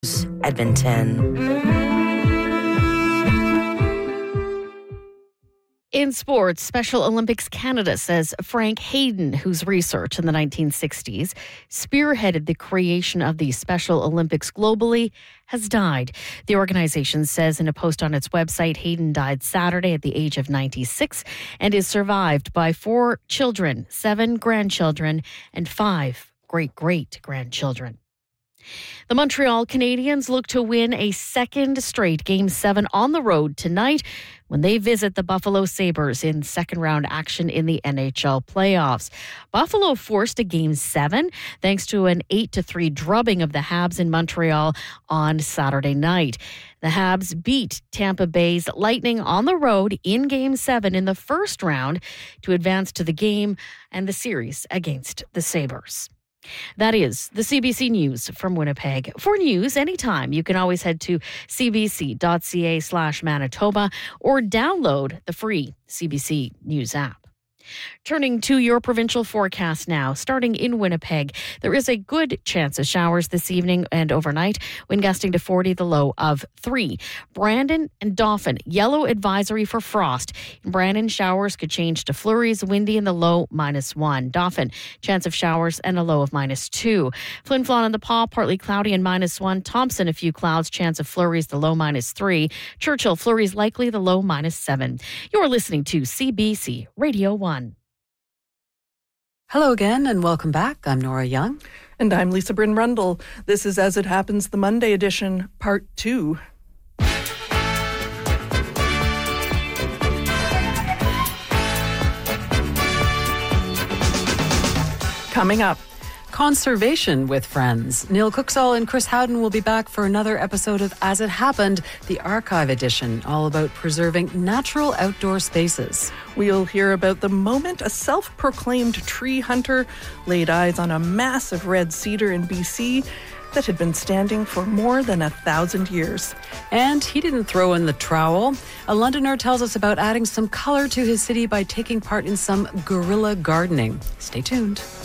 Edmonton. In sports, Special Olympics Canada says Frank Hayden, whose research in the 1960s spearheaded the creation of the Special Olympics globally, has died. The organization says in a post on its website, Hayden died Saturday at the age of 96 and is survived by 4 children, 7 grandchildren, and 5 great-great-grandchildren. The Montreal Canadiens look to win a second straight Game 7 on the road tonight when they visit the Buffalo Sabres in second-round action in the NHL playoffs. Buffalo forced a Game 7 thanks to an 8-3 drubbing of the Habs in Montreal on Saturday night. The Habs beat Tampa Bay's Lightning on the road in Game 7 in the first round to advance to the game and the series against the Sabres. That is the CBC News from Winnipeg. For news anytime, you can always head to cbc.ca/Manitoba or download the free CBC News app. Turning to your provincial forecast now, starting in Winnipeg, there is a good chance of showers this evening and overnight, wind gusting to 40, the low of 3. Brandon and Dauphin, yellow advisory for frost. In Brandon, showers could change to flurries, windy in the low -1. Dauphin, chance of showers and a low of -2. Flin Flon and the Paw, partly cloudy and -1. Thompson, a few clouds, chance of flurries, the low -3. Churchill, flurries likely, the low -7. You're listening to CBC Radio 1. Hello again and welcome back. I'm Nora Young. And I'm Lisa Bryn Rundle. This is As It Happens, the Monday edition, part 2. Coming up, conservation with friends. Neil Cooksall and Chris Howden will be back for another episode of As It Happened, the archive edition, all about preserving natural outdoor spaces. We'll hear about the moment a self-proclaimed tree hunter laid eyes on a massive red cedar in BC that had been standing for more than 1,000 years. And he didn't throw in the trowel. A Londoner tells us about adding some color to his city by taking part in some guerrilla gardening. Stay tuned.